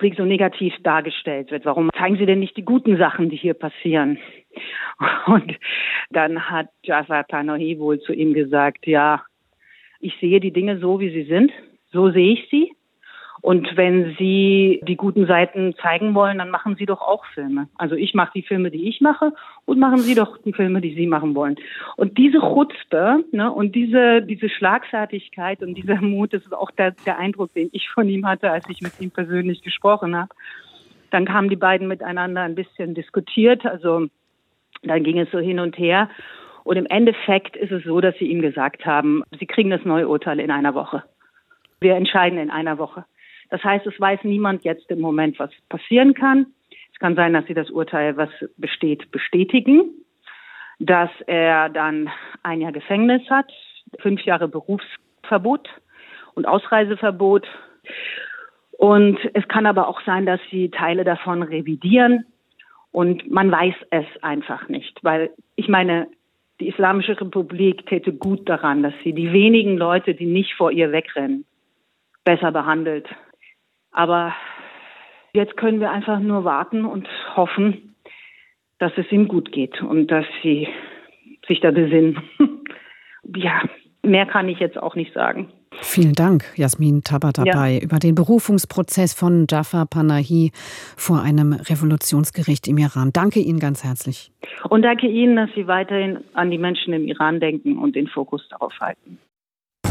Republik so negativ dargestellt wird. Warum zeigen Sie denn nicht die guten Sachen, die hier passieren? Und dann hat Jafar Panahi wohl zu ihm gesagt, ja, ich sehe die Dinge so, wie sie sind. So sehe ich sie. Und wenn Sie die guten Seiten zeigen wollen, dann machen Sie doch auch Filme. Also ich mache die Filme, die ich mache, und machen Sie doch die Filme, die Sie machen wollen. Und diese Chutzpe, ne, und diese Schlagfertigkeit und dieser Mut, das ist auch der Eindruck, den ich von ihm hatte, als ich mit ihm persönlich gesprochen habe. Dann kamen die beiden miteinander ein bisschen diskutiert, also dann ging es so hin und her. Und im Endeffekt ist es so, dass sie ihm gesagt haben, Sie kriegen das neue Urteil in einer Woche. Wir entscheiden in einer Woche. Das heißt, es weiß niemand jetzt im Moment, was passieren kann. Es kann sein, dass sie das Urteil, was besteht, bestätigen, dass er dann 1 Jahr Gefängnis hat, 5 Jahre Berufsverbot und Ausreiseverbot. Und es kann aber auch sein, dass sie Teile davon revidieren. Und man weiß es einfach nicht, weil ich meine, die Islamische Republik täte gut daran, dass sie die wenigen Leute, die nicht vor ihr wegrennen, besser behandelt. Aber jetzt können wir einfach nur warten und hoffen, dass es ihm gut geht und dass sie sich da besinnen. Ja, mehr kann ich jetzt auch nicht sagen. Vielen Dank, Yasmin Tabatabai, über den Berufungsprozess von Jafar Panahi vor einem Revolutionsgericht im Iran. Danke Ihnen ganz herzlich. Und danke Ihnen, dass Sie weiterhin an die Menschen im Iran denken und den Fokus darauf halten.